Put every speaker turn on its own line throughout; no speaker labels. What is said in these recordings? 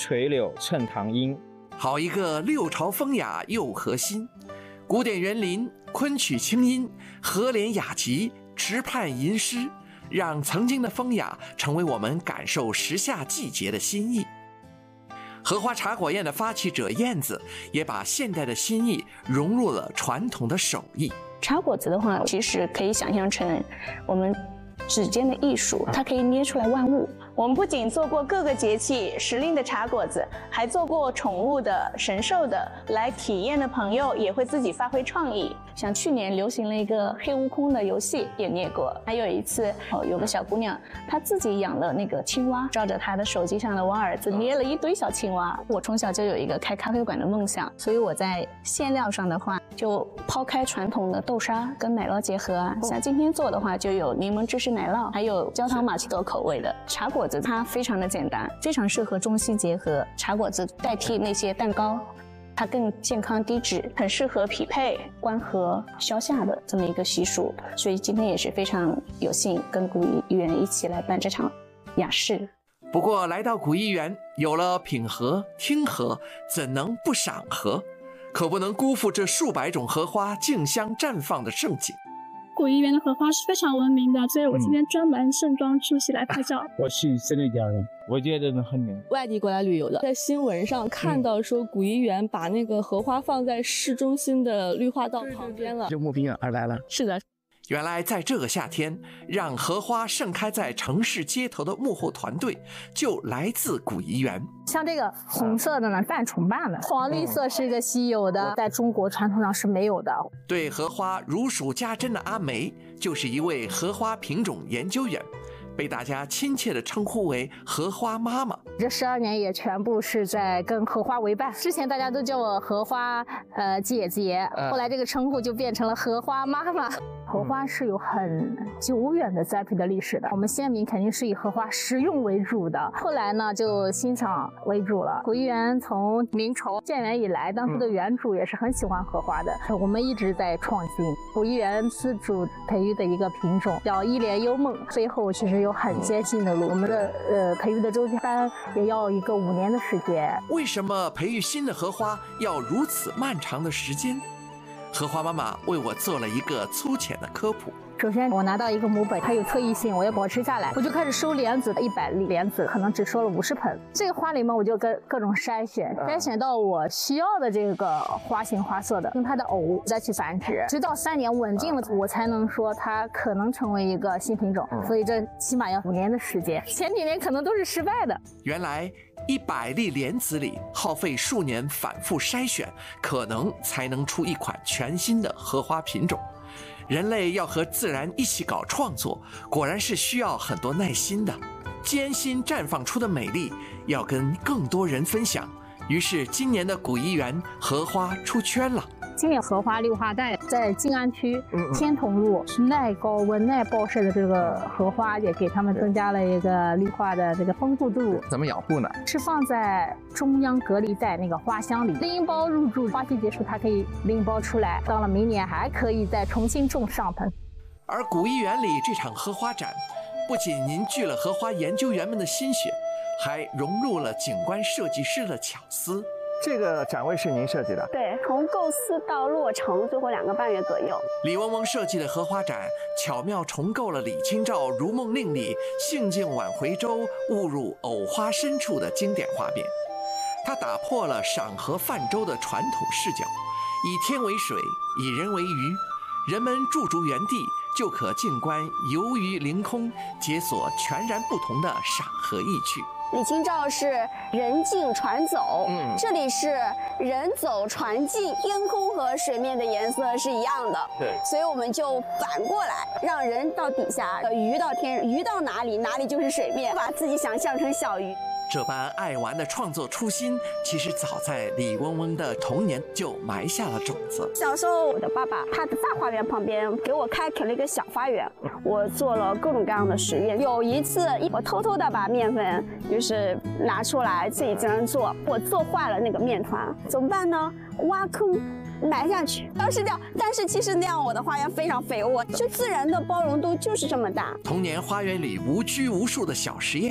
垂柳衬堂阴。
好一个六朝风雅又和心，古典园林，昆曲清音，和联雅集，池畔吟诗，让曾经的风雅成为我们感受时下季节的心意。荷花茶果宴的发起者燕子也把现代的新意融入了传统的手艺。
茶果子的话，其实可以想象成我们指尖的艺术，它可以捏出来万物。我们不仅做过各个节气时令的茶果子，还做过宠物的、神兽的。来体验的朋友也会自己发挥创意，像去年流行了一个黑悟空的游戏也捏过。还有一次，有个小姑娘，她自己养了那个青蛙，照着她的手机上的挖耳子捏了一堆小青蛙。我从小就有一个开咖啡馆的梦想，所以我在馅料上的话，就抛开传统的豆沙跟奶酪结合啊，像今天做的话，就有柠檬芝士奶酪，还有焦糖玛奇朵口味的茶果子。它非常的简单，非常适合中西结合。茶果子代替那些蛋糕，它更健康低脂，很适合匹配关河消夏的这么一个习俗。所以今天也是非常有幸跟古艺园一起来办这场雅事。
不过来到古艺园，有了品荷、听荷，怎能不赏荷？可不能辜负这数百种荷花竞相绽放的盛景。
古艺园的荷花是非常闻名的，所以我今天专门盛装出席来拍照。
我是真的家人，我觉得很美。
外地过来旅游的，在新闻上看到说古艺园把那个荷花放在市中心的绿化道旁边了，
就慕名而来了。
是的。
原来在这个夏天，让荷花盛开在城市街头的幕后团队就来自古艺园。
像这个红色的呢，半重瓣的，黄绿色是一个稀有的，在中国传统上是没有的。
对荷花如数家珍的阿梅，就是一位荷花品种研究员，被大家亲切地称呼为荷花妈妈。
这12年也全部是在跟荷花为伴。之前大家都叫我荷花姐姐，后来这个称呼就变成了荷花妈妈。荷花是有很久远的栽培的历史的，我们先民肯定是以荷花食用为主的，后来呢就欣赏为主了。古艺园从明朝建园以来，当时的园主也是很喜欢荷花的，我们一直在创新。古艺园自主培育的一个品种叫一帘幽梦，背后其实有很艰辛的路，我们的培育的周期班也要一个5年的时间。
为什么培育新的荷花要如此漫长的时间？荷花妈妈为我做了一个粗浅的科普。
首先我拿到一个母本，它有特异性，我要保持下来，我就开始收莲子，100粒莲子可能只收了50盆。这个花里面我就各种筛选到我需要的这个花型花色的，用它的偶再去繁殖，直到3年稳定了，我才能说它可能成为一个新品种。所以这起码要5年的时间，前几年可能都是失败的。
原来100粒莲子里耗费数年反复筛选，可能才能出一款全新的荷花品种。人类要和自然一起搞创作，果然是需要很多耐心的。艰辛绽放出的美丽，要跟更多人分享。于是今年的古艺园荷花出圈了。
今年荷花绿化带在静安区天童路耐高温耐暴晒的这个荷花，也给他们增加了一个绿化的这个丰富度。
怎么养护呢？
是放在中央隔离带那个花箱里，拎包入住，花期结束它可以拎包出来，到了明年还可以再重新种上盆。
而古艺园里这场荷花展，不仅凝聚了荷花研究员们的心血，还融入了景观设计师的巧思。
这个展位是您设计的？
对，从构思到落成，最后2个半月左右。
李嗡嗡设计的荷花展，巧妙重构了李清照《如梦令》里“兴尽晚回舟，误入藕花深处”的经典画面。它打破了赏荷泛舟的传统视角，以天为水，以人为鱼，人们驻足原地就可静观游鱼凌空，解锁全然不同的赏荷意趣。
李清照是人进船走，这里是人走船进，天空和水面的颜色是一样的，对，所以我们就反过来，让人到底下，鱼到天，鱼到哪里，哪里就是水面，把自己想象成小鱼。
这般爱玩的创作初心，其实早在李嗡嗡的童年就埋下了种子。
小时候，我的爸爸他的大花园旁边给我开垦了一个小花园，我做了各种各样的实验。有一次，我偷偷的把面粉就是拿出来自己这样做，我做坏了那个面团，怎么办呢？挖坑埋下去，当时这样，但是其实那样我的花园非常肥沃，就自然的包容度就是这么大。
童年花园里无拘无束的小实验，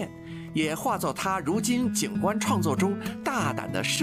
也化作他如今景观创作中大胆的